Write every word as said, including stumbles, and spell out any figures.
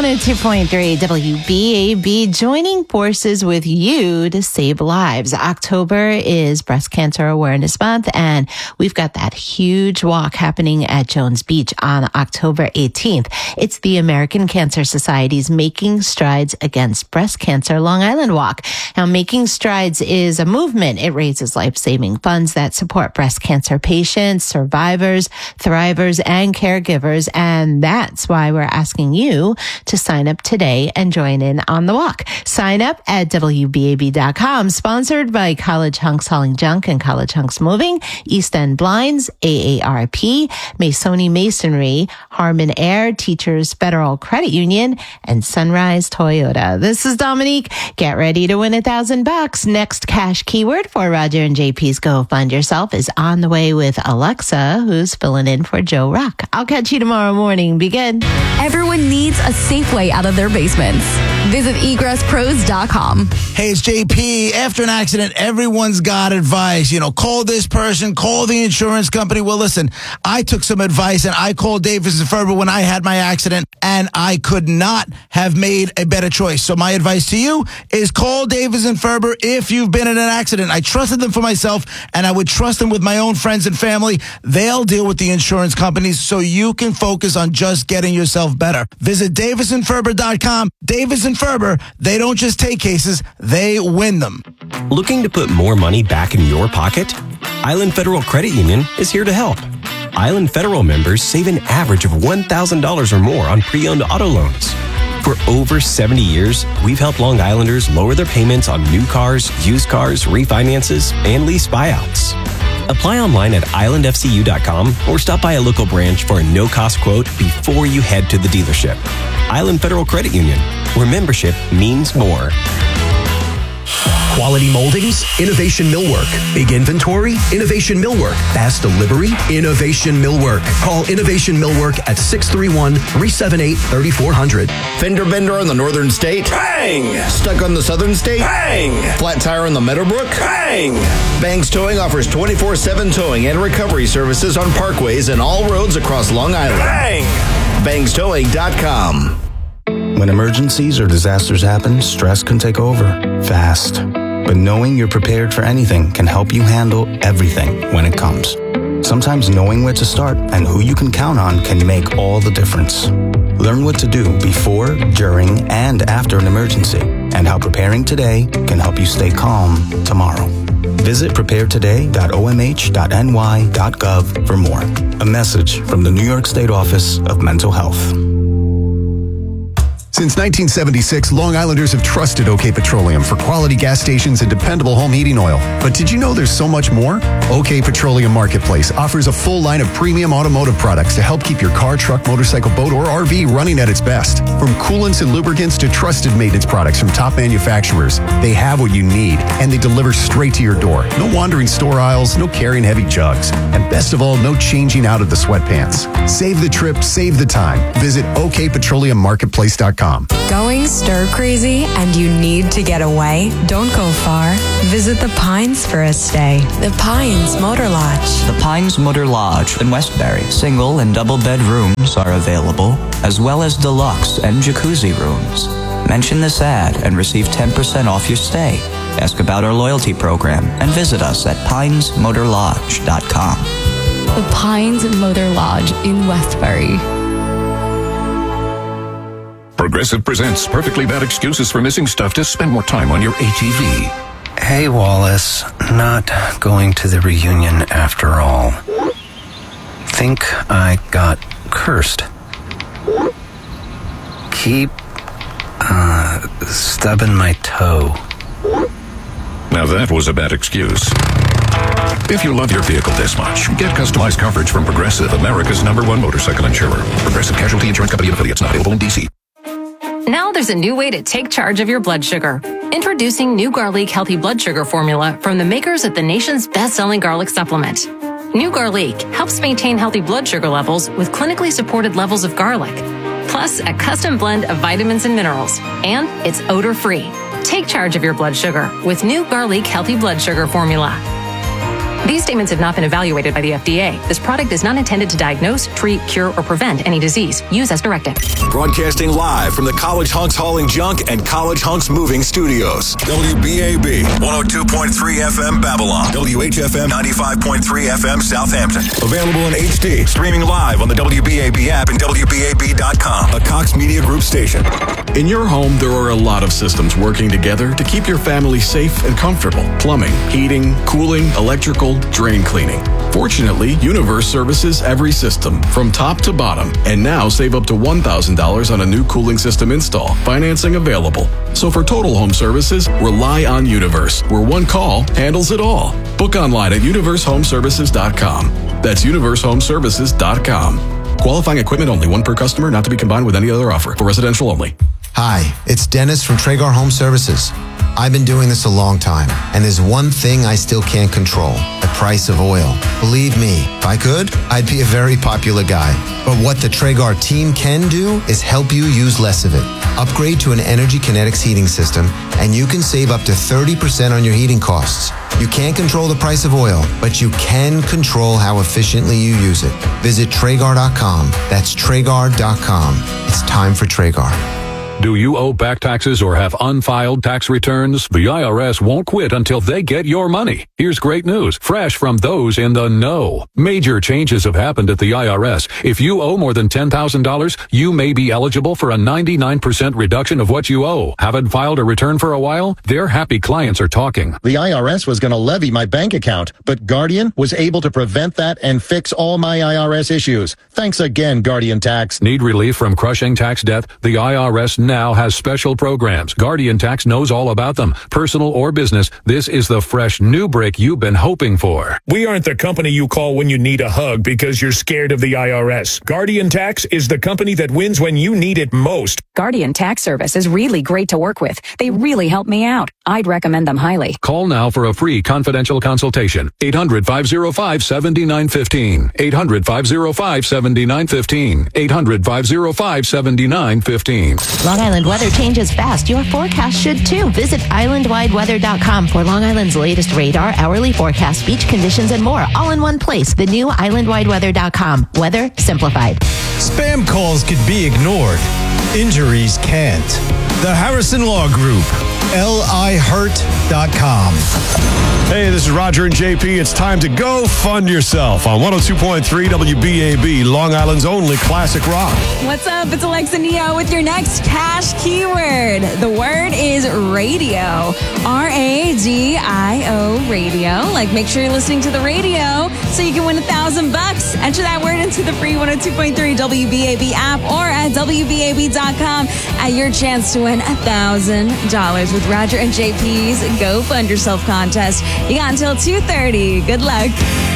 one oh two point three W B A B, joining forces with you to save lives. October is Breast Cancer Awareness Month, and we've got that huge walk happening at Jones Beach on October eighteenth. It's the American Cancer Society's Making Strides Against Breast Cancer Long Island Walk. Now, Making Strides is a movement. It raises life-saving funds that support breast cancer patients, survivors, thrivers, and caregivers, and that's why we're asking you to sign up today and join in on the walk. Sign up at W B A B dot com, sponsored by College Hunks Hauling Junk and College Hunks Moving, East End Blinds, A A R P, Masoni Masonry, Harmon Air, Teachers Federal Credit Union, and Sunrise Toyota. This is Dominique. Get ready to win a thousand bucks. Next cash keyword for Roger and J P's Go Fund Yourself is on the way with Alexa, who's filling in for Joe Rock. I'll catch you tomorrow morning. Be good. Everyone needs a safe way out of their basements. Visit egress pros dot com. Hey, it's J P. After an accident, everyone's got advice. You know, call this person, call the insurance company. Well, listen, I took some advice and I called Davis and Ferber when I had my accident, and I could not have made a better choice. So my advice to you is call Davis and Ferber if you've been in an accident. I trusted them for myself, and I would trust them with my own friends and family. They'll deal with the insurance companies so you can focus on just getting yourself better. Visit Davis and Ferber dot com. Davis and Ferber, they don't just take cases, they win them. Looking to put more money back in your pocket? Island Federal Credit Union is here to help. Island Federal members save an average of one thousand dollars or more on pre-owned auto loans. For over seventy years, we've helped Long Islanders lower their payments on new cars, used cars, refinances, and lease buyouts. Apply online at island f c u dot com or stop by a local branch for a no-cost quote before you head to the dealership. Island Federal Credit Union, where membership means more. Quality moldings, Innovation Millwork. Big inventory, Innovation Millwork. Fast delivery, Innovation Millwork. Call Innovation Millwork at six three one, three seven eight, three four zero zero. Fender bender on the northern state? Bang! Stuck on the southern state? Bang! Flat tire on the Meadowbrook? Bang! Banks Towing offers twenty-four seven towing and recovery services on parkways and all roads across Long Island. Bang! banks towing dot com. When emergencies or disasters happen, stress can take over fast. But knowing you're prepared for anything can help you handle everything when it comes. Sometimes knowing where to start and who you can count on can make all the difference. Learn what to do before, during, and after an emergency, and how preparing today can help you stay calm tomorrow. Visit prepare today dot o m h dot n y dot gov for more. A message from the New York State Office of Mental Health. Since nineteen seventy-six, Long Islanders have trusted OK Petroleum for quality gas stations and dependable home heating oil. But did you know there's so much more? OK Petroleum Marketplace offers a full line of premium automotive products to help keep your car, truck, motorcycle, boat, or R V running at its best. From coolants and lubricants to trusted maintenance products from top manufacturers, they have what you need, and they deliver straight to your door. No wandering store aisles, no carrying heavy jugs, and best of all, no changing out of the sweatpants. Save the trip, save the time. Visit O K petroleum marketplace dot com. Going stir crazy and you need to get away? Don't go far. Visit the Pines for a stay. The Pines Motor Lodge. The Pines Motor Lodge in Westbury. Single and double bed rooms are available, as well as deluxe and jacuzzi rooms. Mention this ad and receive ten percent off your stay. Ask about our loyalty program and visit us at pines motor lodge dot com. The Pines Motor Lodge in Westbury. Progressive presents Perfectly Bad Excuses for Missing Stuff to Spend More Time on Your A T V. Hey, Wallace. Not going to the reunion after all. Think I got cursed. Keep, uh, stubbing my toe. Now that was a bad excuse. If you love your vehicle this much, get customized coverage from Progressive, America's number one motorcycle insurer. Progressive Casualty Insurance Company and affiliates, not available in D C. Now there's a new way to take charge of your blood sugar. Introducing New Garlic Healthy Blood Sugar Formula from the makers of the nation's best-selling garlic supplement. New Garlic helps maintain healthy blood sugar levels with clinically supported levels of garlic, plus a custom blend of vitamins and minerals, and it's odor-free. Take charge of your blood sugar with New Garlic Healthy Blood Sugar Formula. These statements have not been evaluated by the F D A. This product is not intended to diagnose, treat, cure, or prevent any disease. Use as directed. Broadcasting live from the College Hunks Hauling Junk and College Hunks Moving Studios. W B A B, one oh two point three F M Babylon. W H F M, ninety-five point three F M Southampton. Available in H D. Streaming live on the W B A B app and W B A B dot com. A Cox Media Group station. In your home, there are a lot of systems working together to keep your family safe and comfortable. Plumbing, heating, cooling, electrical, drain cleaning. Fortunately, Universe services every system from top to bottom, and now save up to one thousand dollars on a new cooling system install. Financing available. So for total home services, rely on Universe, where one call handles it all. Book online at universe home services dot com. That's universe home services dot com. Qualifying equipment only, one per customer, not to be combined with any other offer. For residential only. Hi, it's Dennis from Traeger Home Services. I've been doing this a long time, and there's one thing I still can't control, the price of oil. Believe me, if I could, I'd be a very popular guy. But what the Traeger team can do is help you use less of it. Upgrade to an Energy Kinetics heating system, and you can save up to thirty percent on your heating costs. You can't control the price of oil, but you can control how efficiently you use it. Visit Traeger dot com. That's Traeger dot com. It's time for Traeger. Do you owe back taxes or have unfiled tax returns? The I R S won't quit until they get your money. Here's great news, fresh from those in the know. Major changes have happened at the I R S. If you owe more than ten thousand dollars, you may be eligible for a ninety-nine percent reduction of what you owe. Haven't filed a return for a while? Their happy clients are talking. The I R S was going to levy my bank account, but Guardian was able to prevent that and fix all my I R S issues. Thanks again, Guardian Tax. Need relief from crushing tax debt? The I R S now has special programs. Guardian Tax knows all about them. Personal or business, this is the fresh new break you've been hoping for. We aren't the company you call when you need a hug because you're scared of the I R S. Guardian Tax is the company that wins when you need it most. Guardian Tax Service is really great to work with. They really help me out. I'd recommend them highly. Call now for a free confidential consultation. eight hundred, five oh five, seven nine one five. eight hundred, five oh five, seven nine one five. eight hundred, five oh five, seven nine one five. Long Island weather changes fast. Your forecast should too. Visit island wide weather dot com for Long Island's latest radar, hourly forecast, beach conditions, and more, all in one place. The new island wide weather dot com. Weather simplified. Spam calls could be ignored. Injuries can't. The Harrison Law Group. L I hurt dot com. Hey, this is Roger and J P. It's time to go fund yourself on one oh two point three W B A B, Long Island's only classic rock. What's up? It's Alexa Neo with your next cash keyword. The word is radio. R A D I O, radio. Like, make sure you're listening to the radio so you can win a thousand bucks. Enter that word into the free one oh two point three W B A B app or at W B A B dot com at your chance to win a thousand dollars with Roger and J P's Go Fund Yourself contest. You got until two thirty. Good luck.